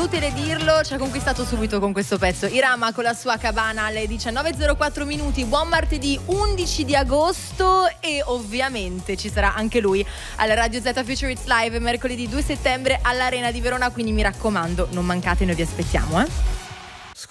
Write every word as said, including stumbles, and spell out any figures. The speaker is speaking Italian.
inutile dirlo, ci ha conquistato subito con questo pezzo. Irama con la sua Cabana alle diciannove e zero quattro minuti. Buon martedì undici di agosto e ovviamente ci sarà anche lui alla Radio Z Future Hits Live mercoledì due settembre all'Arena di Verona, quindi mi raccomando, non mancate, noi vi aspettiamo, eh.